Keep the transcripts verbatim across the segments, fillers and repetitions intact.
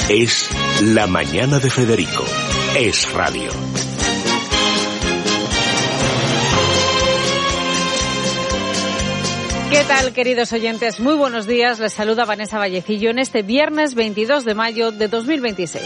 Es La Mañana de Federico. Es radio. ¿Qué tal, queridos oyentes? Muy buenos días. Les saluda Vanessa Vallecillo en este viernes veintidós de mayo de dos mil veintiséis.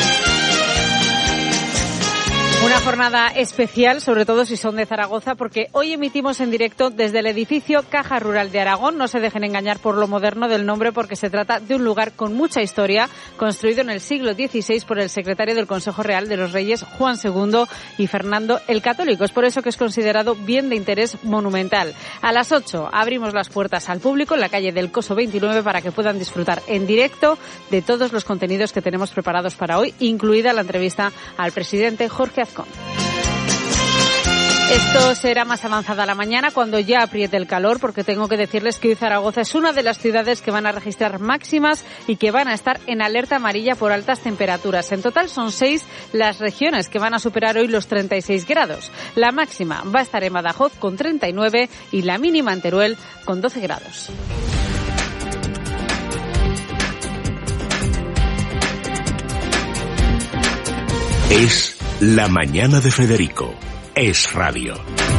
Una jornada especial, sobre todo si son de Zaragoza, porque hoy emitimos en directo desde el edificio Caja Rural de Aragón. No se dejen engañar por lo moderno del nombre, porque se trata de un lugar con mucha historia, construido en el siglo dieciséis por el secretario del Consejo Real de los Reyes, Juan segundo, y Fernando el Católico. Es por eso que es considerado bien de interés monumental. A las ocho abrimos las puertas al público en la calle del Coso veintinueve para que puedan disfrutar en directo de todos los contenidos que tenemos preparados para hoy, incluida la entrevista al presidente Jorge Azcón. Esto será más avanzada la mañana, cuando ya apriete el calor, porque tengo que decirles que hoy Zaragoza es una de las ciudades que van a registrar máximas y que van a estar en alerta amarilla por altas temperaturas. En total son seis las regiones que van a superar hoy los treinta y seis grados. La máxima va a estar en Badajoz con treinta y nueve y la mínima en Teruel con doce grados. Es La Mañana de Federico. Es radio.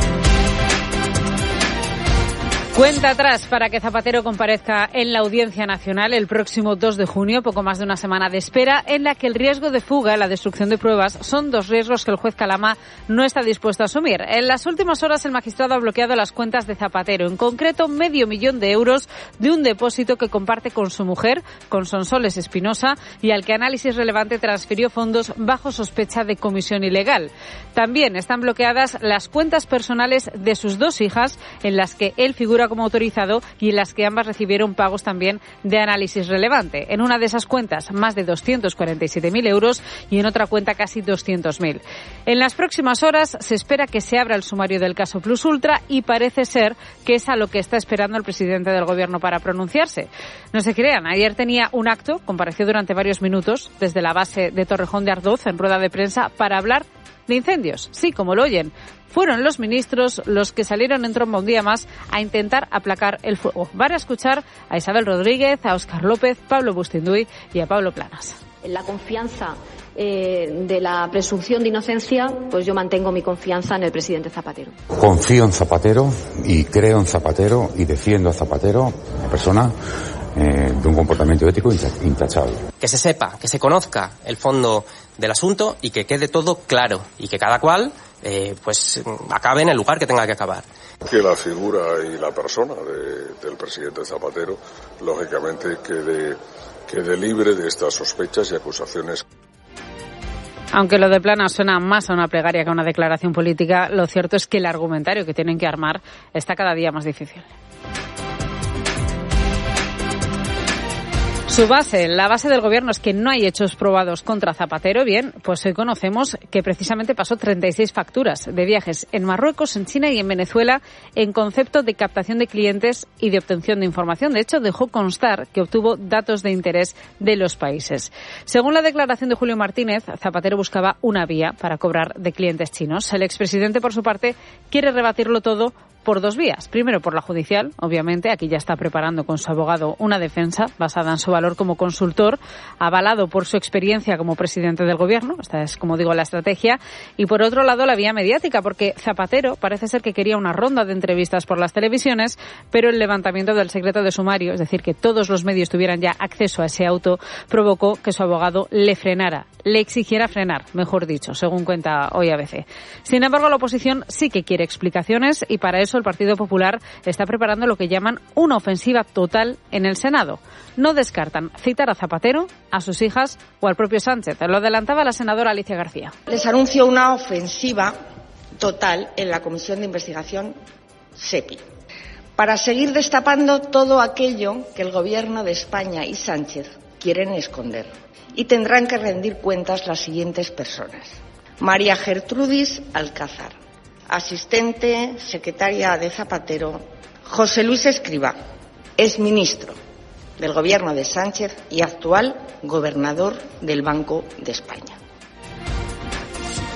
Cuenta atrás para que Zapatero comparezca en la Audiencia Nacional el próximo dos de junio, poco más de una semana de espera, en la que el riesgo de fuga y la destrucción de pruebas son dos riesgos que el juez Calama no está dispuesto a asumir. En las últimas horas el magistrado ha bloqueado las cuentas de Zapatero, en concreto medio millón de euros de un depósito que comparte con su mujer, con Sonsoles Espinosa, y al que Análisis Relevante transfirió fondos bajo sospecha de comisión ilegal. También están bloqueadas las cuentas personales de sus dos hijas, en las que él figura como autorizado y en las que ambas recibieron pagos también de Análisis Relevante. En una de esas cuentas más de doscientos cuarenta y siete mil euros y en otra cuenta casi doscientos mil. En las próximas horas se espera que se abra el sumario del caso Plus Ultra y parece ser que es a lo que está esperando el presidente del Gobierno para pronunciarse. No se crean, ayer tenía un acto, compareció durante varios minutos desde la base de Torrejón de Ardoz en rueda de prensa para hablar de incendios. Sí, como lo oyen, fueron los ministros los que salieron en tromba un día más a intentar aplacar el fuego. Van a escuchar a Isabel Rodríguez, a Óscar López, Pablo Bustinduy y a Pablo Planas. En la confianza eh, de la presunción de inocencia, pues yo mantengo mi confianza en el presidente Zapatero. Confío en Zapatero y creo en Zapatero y defiendo a Zapatero, una persona eh, de un comportamiento ético intachable. Que se sepa, que se conozca el fondo del asunto y que quede todo claro y que cada cual eh, pues acabe en el lugar que tenga que acabar. Que la figura y la persona de, del presidente Zapatero, lógicamente, quede, quede libre de estas sospechas y acusaciones. Aunque lo de Planas suena más a una plegaria que a una declaración política, lo cierto es que el argumentario que tienen que armar está cada día más difícil. Su base, la base del Gobierno, es que no hay hechos probados contra Zapatero. Bien, pues hoy conocemos que precisamente pasó treinta y seis facturas de viajes en Marruecos, en China y en Venezuela en concepto de captación de clientes y de obtención de información. De hecho, dejó constar que obtuvo datos de interés de los países. Según la declaración de Julio Martínez, Zapatero buscaba una vía para cobrar de clientes chinos. El expresidente, por su parte, quiere rebatirlo todo por dos vías. Primero, por la judicial, obviamente. Aquí ya está preparando con su abogado una defensa basada en su valor como consultor, avalado por su experiencia como presidente del Gobierno. Esta es, como digo, la estrategia. Y por otro lado, la vía mediática, porque Zapatero parece ser que quería una ronda de entrevistas por las televisiones, pero el levantamiento del secreto de sumario, es decir, que todos los medios tuvieran ya acceso a ese auto, provocó que su abogado le frenara, le exigiera frenar, mejor dicho, según cuenta hoy A B C. Sin embargo, la oposición sí que quiere explicaciones y para eso el Partido Popular está preparando lo que llaman una ofensiva total en el Senado. No descartan citar a Zapatero, a sus hijas o al propio Sánchez. Lo adelantaba la senadora Alicia García. Les anuncio una ofensiva total en la Comisión de Investigación SEPI para seguir destapando todo aquello que el Gobierno de España y Sánchez quieren esconder. Y tendrán que rendir cuentas las siguientes personas: María Gertrudis Alcázar, asistente secretaria de Zapatero; José Luis Escrivá, exministro del Gobierno de Sánchez y actual gobernador del Banco de España.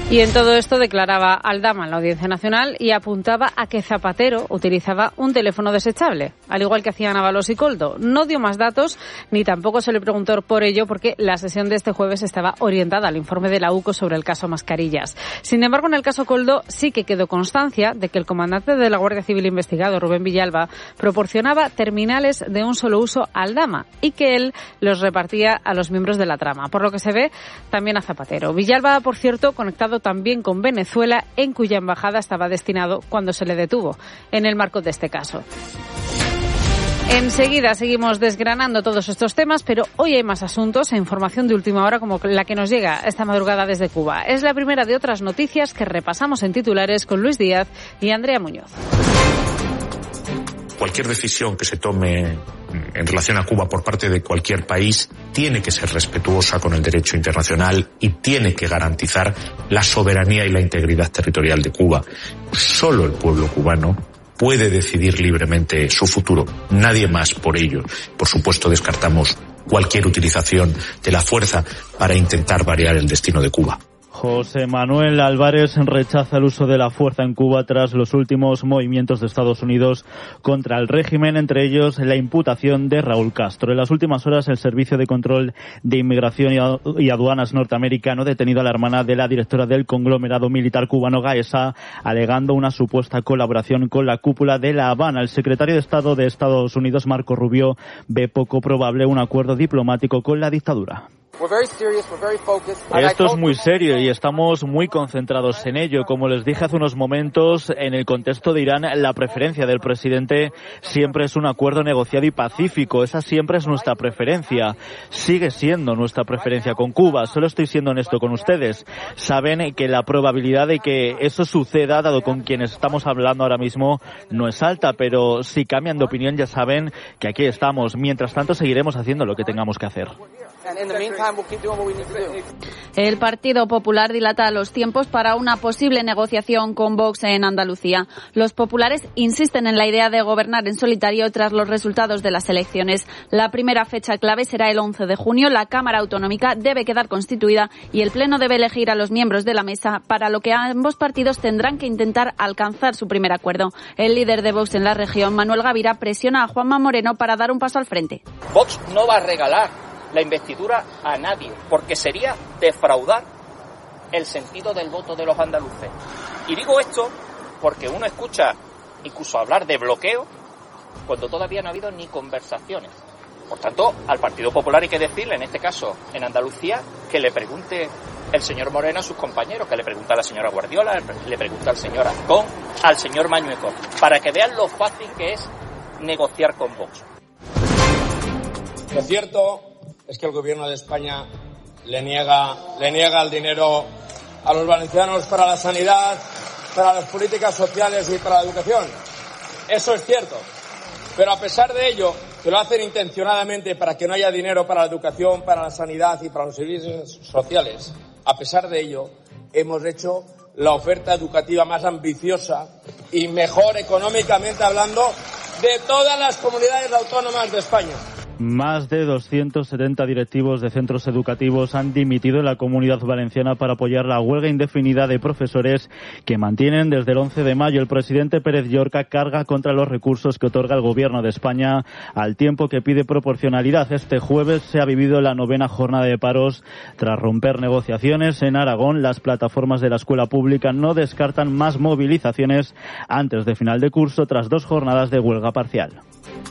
Y en todo esto declaraba Aldama en la Audiencia Nacional y apuntaba a que Zapatero utilizaba un teléfono desechable, al igual que hacían Ábalos y Koldo. No dio más datos ni tampoco se le preguntó por ello porque la sesión de este jueves estaba orientada al informe de la U C O sobre el caso Mascarillas. Sin embargo, en el caso Koldo sí que quedó constancia de que el comandante de la Guardia Civil investigado, Rubén Villalba, proporcionaba terminales de un solo uso a Aldama y que él los repartía a los miembros de la trama. Por lo que se ve, también a Zapatero. Villalba, por cierto, conectado también con Venezuela, en cuya embajada estaba destinado cuando se le detuvo, en el marco de este caso. Enseguida seguimos desgranando todos estos temas, pero hoy hay más asuntos e información de última hora como la que nos llega esta madrugada desde Cuba. Es la primera de otras noticias que repasamos en titulares con Luis Díaz y Andrea Muñoz. Cualquier decisión que se tome en relación a Cuba por parte de cualquier país tiene que ser respetuosa con el derecho internacional y tiene que garantizar la soberanía y la integridad territorial de Cuba. Solo el pueblo cubano puede decidir libremente su futuro, nadie más por ello. Por supuesto, descartamos cualquier utilización de la fuerza para intentar variar el destino de Cuba. José Manuel Álvarez rechaza el uso de la fuerza en Cuba tras los últimos movimientos de Estados Unidos contra el régimen, entre ellos la imputación de Raúl Castro. En las últimas horas, el Servicio de Control de Inmigración y Aduanas norteamericano ha detenido a la hermana de la directora del conglomerado militar cubano Gaesa, alegando una supuesta colaboración con la cúpula de La Habana. El secretario de Estado de Estados Unidos, Marco Rubio, ve poco probable un acuerdo diplomático con la dictadura. Esto es muy serio y estamos muy concentrados en ello. Como les dije hace unos momentos, en el contexto de Irán, la preferencia del presidente siempre es un acuerdo negociado y pacífico. Esa siempre es nuestra preferencia. Sigue siendo nuestra preferencia con Cuba. Solo estoy siendo honesto con ustedes. Saben que la probabilidad de que eso suceda, dado con quienes estamos hablando ahora mismo, no es alta, pero si cambian de opinión ya saben que aquí estamos. Mientras tanto, seguiremos haciendo lo que tengamos que hacer. El Partido Popular dilata los tiempos para una posible negociación con Vox en Andalucía. Los populares insisten en la idea de gobernar en solitario tras los resultados de las elecciones. La primera fecha clave será el once de junio. La Cámara Autonómica debe quedar constituida y el Pleno debe elegir a los miembros de la mesa, para lo que ambos partidos tendrán que intentar alcanzar su primer acuerdo. El líder de Vox en la región, Manuel Gavira, presiona a Juanma Moreno para dar un paso al frente. Vox no va a regalar la investidura a nadie, porque sería defraudar el sentido del voto de los andaluces. Y digo esto porque uno escucha incluso hablar de bloqueo cuando todavía no ha habido ni conversaciones. Por tanto, al Partido Popular hay que decirle, en este caso en Andalucía, que le pregunte el señor Moreno a sus compañeros, que le pregunte a la señora Guardiola, le pregunte al señor Azcón, al señor Mañueco, para que vean lo fácil que es negociar con Vox. Lo cierto es que el Gobierno de España le niega, le niega el dinero a los valencianos para la sanidad, para las políticas sociales y para la educación. Eso es cierto. Pero a pesar de ello, que lo hacen intencionadamente para que no haya dinero para la educación, para la sanidad y para los servicios sociales, a pesar de ello, hemos hecho la oferta educativa más ambiciosa y mejor económicamente hablando de todas las comunidades autónomas de España. Más de doscientos setenta directivos de centros educativos han dimitido en la Comunidad Valenciana para apoyar la huelga indefinida de profesores que mantienen desde el once de mayo. El presidente Pérez Llorca carga contra los recursos que otorga el Gobierno de España, al tiempo que pide proporcionalidad. Este jueves se ha vivido la novena jornada de paros. Tras romper negociaciones en Aragón, las plataformas de la escuela pública no descartan más movilizaciones antes de final de curso, tras dos jornadas de huelga parcial.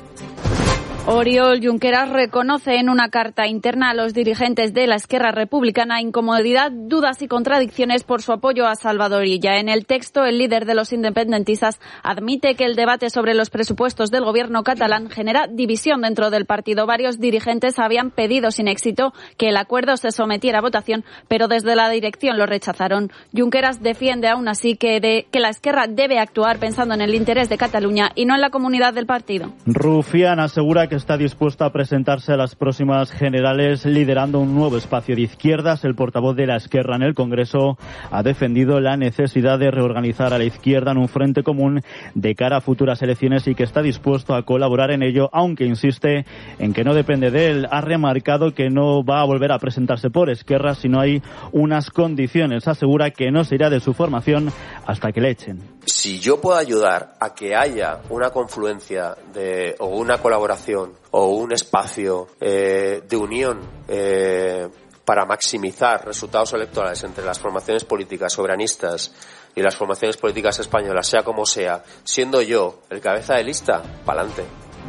Oriol Junqueras reconoce en una carta interna a los dirigentes de la Esquerra Republicana incomodidad, dudas y contradicciones por su apoyo a Salvador Illa. En el texto, el líder de los independentistas admite que el debate sobre los presupuestos del gobierno catalán genera división dentro del partido. Varios dirigentes habían pedido sin éxito que el acuerdo se sometiera a votación, pero desde la dirección lo rechazaron. Junqueras defiende aún así que, de, que la Esquerra debe actuar pensando en el interés de Cataluña y no en la comunidad del partido. Rufián asegura que está dispuesto a presentarse a las próximas generales liderando un nuevo espacio de izquierdas. El portavoz de la Esquerra en el Congreso ha defendido la necesidad de reorganizar a la izquierda en un frente común de cara a futuras elecciones y que está dispuesto a colaborar en ello, aunque insiste en que no depende de él. Ha remarcado que no va a volver a presentarse por Esquerra si no hay unas condiciones. Asegura que no se irá de su formación hasta que le echen. Si yo puedo ayudar a que haya una confluencia de, o una colaboración o un espacio eh, de unión eh, para maximizar resultados electorales entre las formaciones políticas soberanistas y las formaciones políticas españolas, sea como sea, siendo yo el cabeza de lista, pa'lante.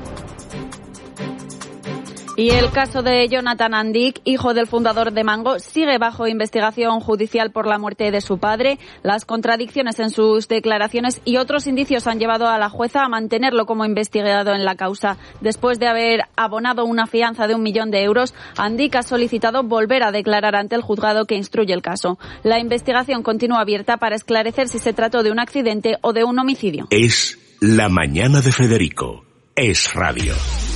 Y el caso de Jonathan Andic, hijo del fundador de Mango, sigue bajo investigación judicial por la muerte de su padre. Las contradicciones en sus declaraciones y otros indicios han llevado a la jueza a mantenerlo como investigado en la causa. Después de haber abonado una fianza de un millón de euros, Andic ha solicitado volver a declarar ante el juzgado que instruye el caso. La investigación continúa abierta para esclarecer si se trató de un accidente o de un homicidio. Es La Mañana de Federico. Es Radio.